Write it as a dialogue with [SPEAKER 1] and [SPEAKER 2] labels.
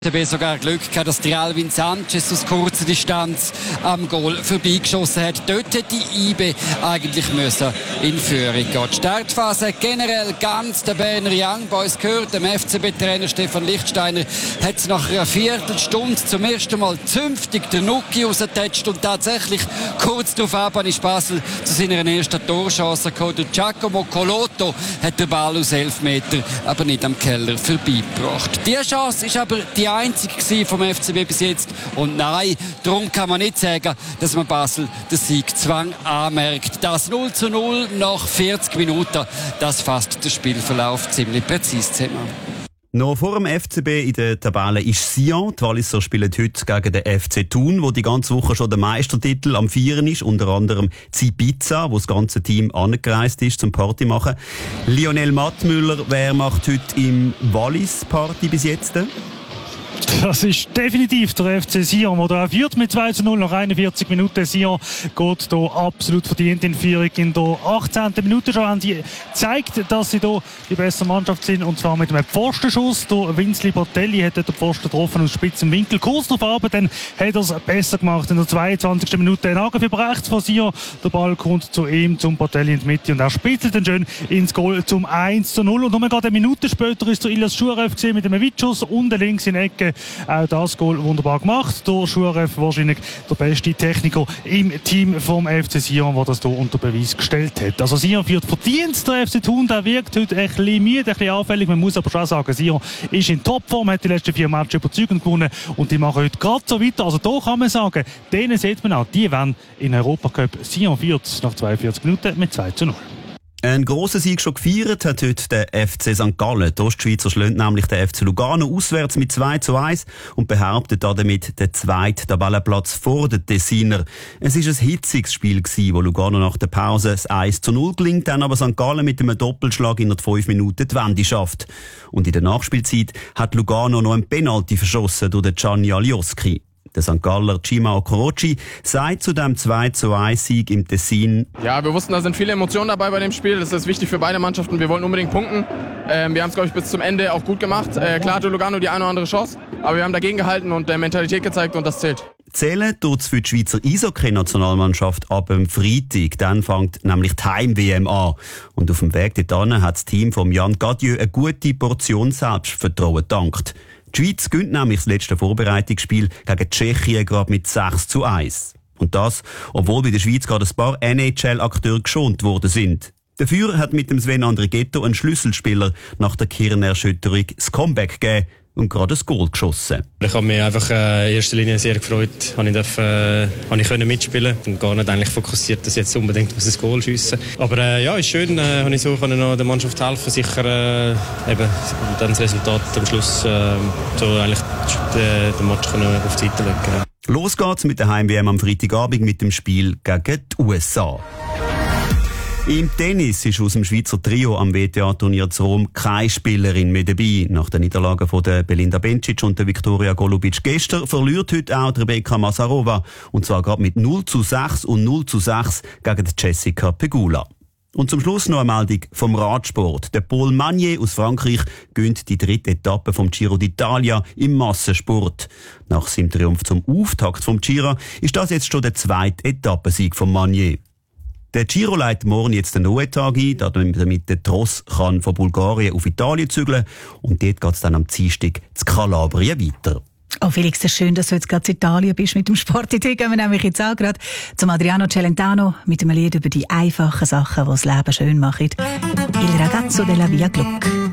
[SPEAKER 1] Dabei sogar Glück gehabt, dass der Alvin Sanchez aus kurzer Distanz am Goal vorbeigeschossen hat. Dort hätte die IB eigentlich müssen in Führung gehen. Die Startphase generell ganz der Berner Young Boys gehört. Dem FCB-Trainer Stefan Lichtsteiner hat es nach einer Viertelstunde zum ersten Mal zünftig der Nuki rausgetatscht und tatsächlich kurz darauf ab ist Basel zu seiner ersten Torchance gekommen. Der Giacomo Colotto hat den Ball aus 11 Metern, aber nicht am Keller vorbeigebracht. Die Chance ist aber die einzige vom FCB bis jetzt. Und nein, darum kann man nicht sagen, dass man Basel den Siegzwang anmerkt. Das 0:0 nach 40 Minuten, das fasst den Spielverlauf ziemlich präzise zusammen.
[SPEAKER 2] Noch vor dem FCB in der Tabelle ist Sion. Die Walliser spielen heute gegen den FC Thun, wo die ganze Woche schon der Meistertitel am Vieren ist. Unter anderem Ibiza, wo das ganze Team angereist ist zum Party machen. Lionel Mattmüller, wer macht heute im Wallis Party bis jetzt?
[SPEAKER 3] Das ist definitiv der FC Sion, der da führt mit 2:0 nach 41 Minuten. Sion geht hier absolut verdient in Führung. In der 18. Minute schon haben sie gezeigt, dass sie hier die bessere Mannschaft sind, und zwar mit einem Pfostenschuss. Der Vinzli Botelli hat den Pfosten getroffen aus spitzem Winkel. Kurz darauf aber dann hat er es besser gemacht. In der 22. Minute ein Angriff über rechts von Sion. Der Ball kommt zu ihm, zum Botelli in die Mitte, und er spitzelt dann schön ins Goal zum 1:0. Und nur gerade eine Minute später ist der Ilyas Schurev mit einem Weitschuss unten links in die Ecke. Auch das Goal wunderbar gemacht. Der Schurev wahrscheinlich der beste Techniker im Team vom FC Sion, der das hier unter Beweis gestellt hat. Also Sion führt verdient. Der FC Thun, der wirkt heute ein bisschen müde, ein bisschen auffällig. Man muss aber schon sagen, Sion ist in Topform, hat die letzten 4 Matches überzeugend gewonnen und die machen heute gerade so weiter. Also da kann man sagen, denen sieht man auch, die wollen in Europacup. Sion führt nach 42 Minuten mit 2:0.
[SPEAKER 2] Ein grosser Sieg schon gefeiert hat heute der FC St. Gallen. Die Ostschweizer schlägt nämlich den FC Lugano auswärts mit 2:1 und behauptet damit den zweiten Tabellenplatz vor den Tessiner. Es war ein hitziges Spiel gewesen, wo Lugano nach der Pause das 1:0 gelingt, dann aber St. Gallen mit einem Doppelschlag in 5 Minuten die Wende schafft. Und in der Nachspielzeit hat Lugano noch einen Penalty verschossen durch den Gianni Alioski. Der St. Galler Cima Okorochi sagt zu dem 2:1-Sieg im Tessin:
[SPEAKER 4] Ja, wir wussten, da sind viele Emotionen dabei bei dem Spiel. Das ist wichtig für beide Mannschaften. Wir wollten unbedingt punkten. Wir haben es, glaube ich, bis zum Ende auch gut gemacht. Klar hatte Lugano die eine oder andere Chance, aber wir haben dagegen gehalten und Mentalität gezeigt, und das zählt.
[SPEAKER 2] Zählen tut's für die Schweizer Eishockey-Nationalmannschaft ab dem Freitag. Dann fängt nämlich die Heim-WM an. Und auf dem Weg dorthin hat das Team von Jan Gadieu eine gute Portion Selbstvertrauen gedankt. Die Schweiz gewinnt nämlich das letzte Vorbereitungsspiel gegen Tschechien gerade mit 6:1. Und das, obwohl bei der Schweiz gerade ein paar NHL-Akteure geschont worden sind. Dafür hat mit dem Sven Andrighetto ein Schlüsselspieler nach der Kirnerschütterung das Comeback gegeben und gerade ein Goal geschossen.
[SPEAKER 5] Ich habe mich einfach in erster Linie sehr gefreut, ich konnte mitspielen und gar nicht eigentlich fokussiert, dass ich jetzt unbedingt ein Goal schiessen muss. Aber ja, ist schön, habe ich so noch der Mannschaft helfen, sicher eben dann das Resultat am Schluss so eigentlich den Match auf die Seite legen.
[SPEAKER 2] Los geht's mit der Heim-WM am Freitagabend mit dem Spiel gegen die USA. Im Tennis ist aus dem Schweizer Trio am WTA-Turnier zu Rom keine Spielerin mehr dabei. Nach der Niederlage von der Belinda Bencic und der Viktoria Golubic gestern verliert heute auch Rebecca Masarova. Und zwar gerade mit 0:6 und 0:6 gegen Jessica Pegula. Und zum Schluss noch eine Meldung vom Radsport. Der Paul Magnier aus Frankreich gönnt die 3. Etappe vom Giro d'Italia im Massensport. Nach seinem Triumph zum Auftakt vom Giro ist das jetzt schon der 2. Etappensieg von Magnier. Der Giro leitet morgen jetzt den Ruhetag ein, damit der Tross kann von Bulgarien auf Italien zügeln. Und dort geht es dann am Dienstag zu Kalabrien weiter.
[SPEAKER 6] Oh Felix, es ist schön, dass du jetzt gerade in Italien bist mit dem Sport. Gehen wir nämlich jetzt auch gerade zum Adriano Celentano mit einem Lied über die einfachen Sachen, die das Leben schön machen. Il ragazzo della Via Gluck.